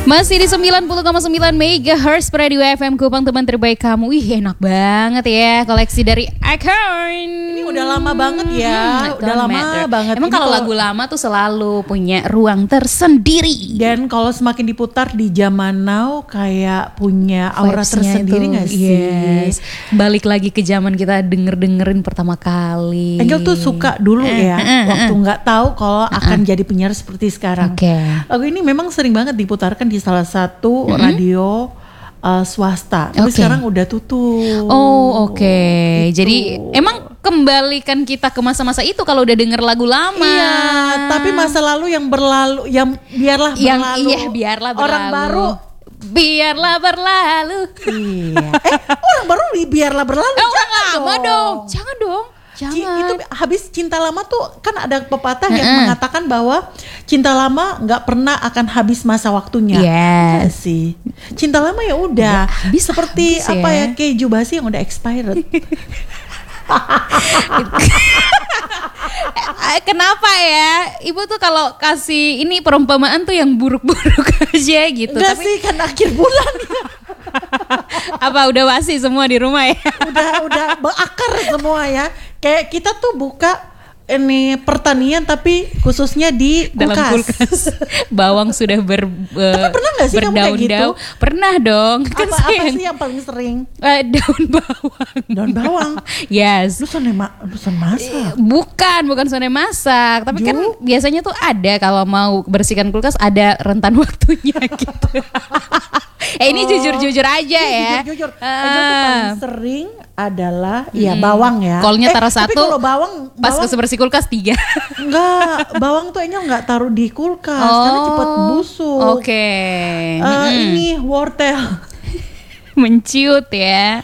Masih di 90,9 MHz Radio FM Kupang, teman terbaik kamu. Wih, enak banget ya koleksi dari Icon. Ini udah lama banget ya, udah lama banget. Emang kalau lagu lama tuh selalu punya ruang tersendiri. Dan kalau semakin diputar di zaman now kayak punya aura tersendiri nggak sih? Yes. Balik lagi ke zaman kita dengerin pertama kali. Angel tuh suka dulu ya, waktu nggak tahu kalau akan jadi penyiar seperti sekarang. Lagu ini memang sering banget diputarkan di salah satu radio swasta, tapi sekarang udah tutup. Oh oke. Jadi emang kembalikan kita ke masa-masa itu kalau udah denger lagu lama. Iya, tapi masa lalu yang berlalu, yang biarlah berlalu. Iya, biarlah berlalu. Orang baru biarlah berlalu. Iya. Orang baru biarlah berlalu. Orang lama dong. Jangan dong. Jangan. Itu habis cinta lama tuh kan ada pepatah yang mengatakan bahwa cinta lama nggak pernah akan habis masa waktunya. Yes. Sih. Cinta lama ya udah. Seperti habis apa ya? Keju basi yang udah expired. Kenapa ya? Ibu tuh kalau kasih ini perumpamaan tuh yang buruk-buruk aja gitu. Enggak sih, kan akhir bulan. Apa udah basi semua di rumah ya? Udah berakar semua ya. Kayak kita tuh buka ini pertanian tapi khususnya di kulkas. Dalam kulkas. Bawang sudah Tapi pernah gak sih kamu kayak gitu? Pernah dong. Kan Apa sih yang paling sering? Daun bawang. Daun bawang. Yes. Lu sonde masak? Bukan sonde masak. Tapi kan biasanya tuh ada kalau mau bersihkan kulkas ada rentan waktunya gitu. Ini jujur-jujur aja ya. Jujur. Tuh paling sering adalah bawang ya. Kolnya taruh satu. Tapi kalau bawang pas bersih kulkas 3. Enggak, bawang tuh Angel nggak taruh di kulkas karena cepat busuk. Oke. Ini wortel. Menciut ya.